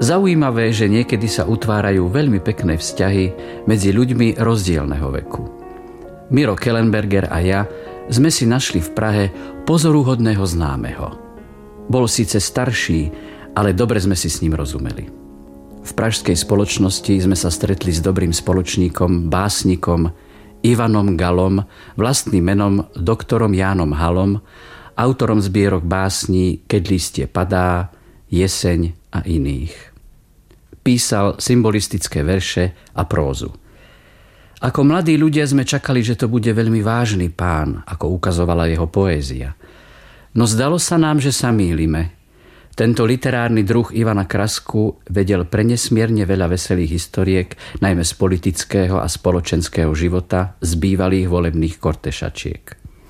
Zaujímavé, že niekedy sa utvárajú veľmi pekné vzťahy medzi ľuďmi rozdielneho veku. Miro Kellenberger a ja sme si našli v Prahe pozoruhodného známeho. Bol síce starší, ale dobre sme si s ním rozumeli. V pražskej spoločnosti sme sa stretli s dobrým spoločníkom, básnikom Ivanom Galom, vlastným menom doktorom Jánom Halom, autorom zbierok básní Keď listie padá, Jeseň a iných. Písal symbolistické verše a prózu. Ako mladí ľudia sme čakali, že to bude veľmi vážny pán, ako ukazovala jeho poézia. No zdalo sa nám, že sa mýlime. Tento literárny druh Ivana Krasku vedel prenesmierne veľa veselých historiek, najmä z politického a spoločenského života, z bývalých volebných kortešačiek.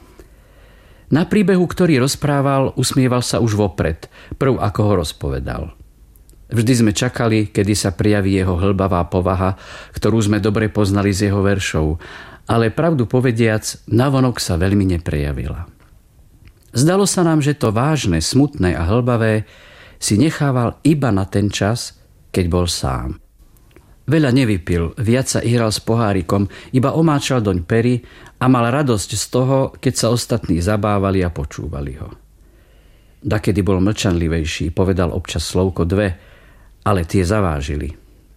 Na príbehu, ktorý rozprával, usmieval sa už vopred, prv ako ho rozpovedal. Vždy sme čakali, kedy sa prijaví jeho hlbavá povaha, ktorú sme dobre poznali z jeho veršov, ale pravdu povediac, navonok sa veľmi neprejavila. Zdalo sa nám, že to vážne, smutné a hlbavé si nechával iba na ten čas, keď bol sám. Veľa nevypil, viac sa ihral s pohárikom, iba omáčal doň pery a mal radosť z toho, keď sa ostatní zabávali a počúvali ho. Dakedy bol mlčanlivejší, povedal občas slovko dve, ale tie zavážili.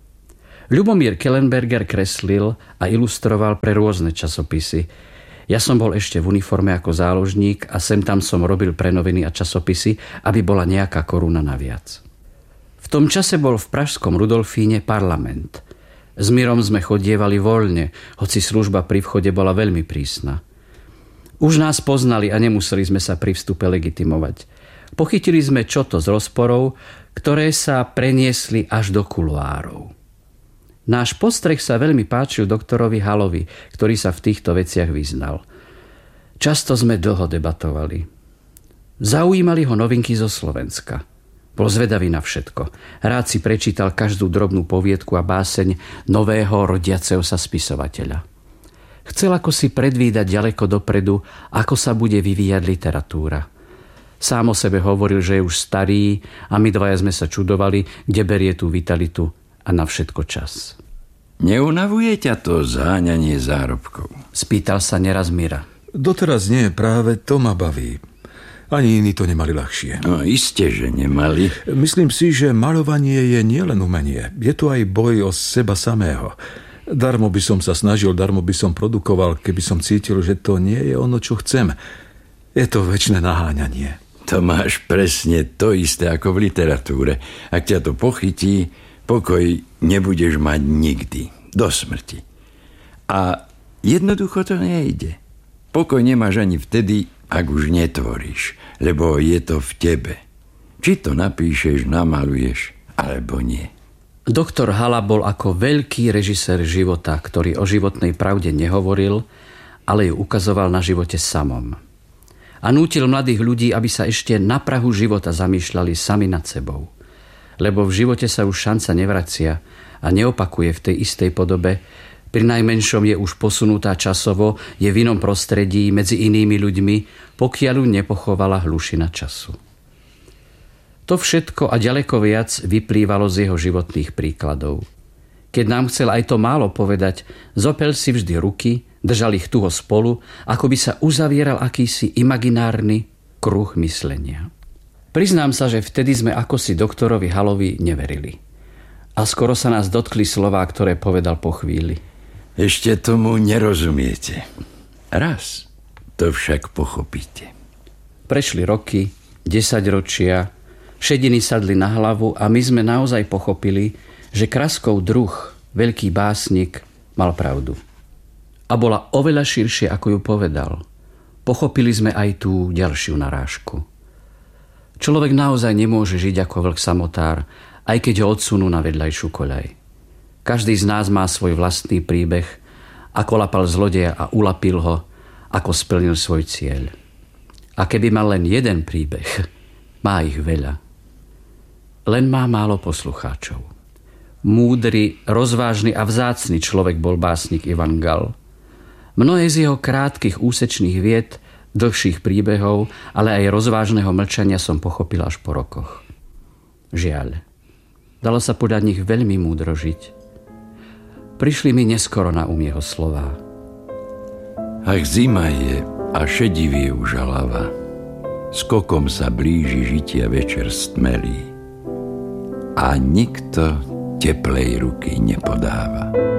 Ľubomír Kellenberger kreslil a ilustroval pre rôzne časopisy. Ja som bol ešte v uniforme ako záložník a sem tam som robil pre noviny a časopisy, aby bola nejaká koruna naviac. V tom čase bol v pražskom Rudolfíne parlament. S Mirom sme chodievali voľne, hoci služba pri vchode bola veľmi prísna. Už nás poznali a nemuseli sme sa pri vstupe legitimovať. Pochytili sme čoto z rozporov, ktoré sa preniesli až do kuloárov. Náš postreh sa veľmi páčil doktorovi Halovi, ktorý sa v týchto veciach vyznal. Často sme dlho debatovali. Zaujímali ho novinky zo Slovenska. Bol zvedavý na všetko. Rád si prečítal každú drobnú poviedku a báseň nového rodiaceho sa spisovateľa. Chcel ako si predvídať ďaleko dopredu, ako sa bude vyvíjať literatúra. Sám o sebe hovoril, že je už starý a my dvaja sme sa čudovali, kde berie tú vitalitu a na všetko čas. Neunavuje ťa to zháňanie zárobkov? Spýtal sa neraz Mira. Doteraz nie, práve to ma baví. Ani iní to nemali ľahšie. No iste, že nemali. Myslím si, že maľovanie je nielen umenie. Je to aj boj o seba samého. Darmo by som sa snažil, darmo by som produkoval, keby som cítil, že to nie je ono, čo chcem. Je to večné naháňanie. To máš presne to isté ako v literatúre. Ak ťa to pochytí, pokoj nebudeš mať nikdy, do smrti. A jednoducho to nejde. Pokoj nemáš ani vtedy, ak už netvoríš, lebo je to v tebe. Či to napíšeš, namaluješ, alebo nie. Doktor Hala bol ako veľký režisér života, ktorý o životnej pravde nehovoril, ale ju ukazoval na živote samom. A nútil mladých ľudí, aby sa ešte na prahu života zamýšľali sami nad sebou. Lebo v živote sa už šanca nevracia a neopakuje v tej istej podobe, pri najmenšom je už posunutá časovo, je v inom prostredí medzi inými ľuďmi, pokiaľ ju nepochovala hlušina času. To všetko a ďaleko viac vyplývalo z jeho životných príkladov. Keď nám chcel aj to málo povedať, zopel si vždy ruky, držal ich tuho spolu, ako by sa uzavieral akýsi imaginárny kruh myslenia. Priznám sa, že vtedy sme akosi doktorovi Halovi neverili. A skoro sa nás dotkli slová, ktoré povedal po chvíli. Ešte tomu nerozumiete. Raz to však pochopíte. Prešli roky, 10 ročia, šediny sadli na hlavu a my sme naozaj pochopili, že Kraskov druh, veľký básnik, mal pravdu. A bola oveľa širšie, ako ju povedal. Pochopili sme aj tú ďalšiu narážku. Človek naozaj nemôže žiť ako vlk samotár, aj keď ho odsunú na vedľajšiu koľaj. Každý z nás má svoj vlastný príbeh, ako lapal zlodeja a ulapil ho, ako splnil svoj cieľ. A keby mal len jeden príbeh, má ich veľa. Len má málo poslucháčov. Múdry, rozvážny a vzácny človek bol básnik Ivan Gal. Mnohé z jeho krátkych úsečných vied, dlhších príbehov, ale aj rozvážneho mlčania som pochopil až po rokoch. Žiaľ. Dalo sa podľa nich veľmi múdro žiť. Prišli mi neskoro na jeho slová. Ach, zima je a šedivie užaláva. Skokom sa blíži žitia večer stmelý. A nikto teplej ruky nepodáva.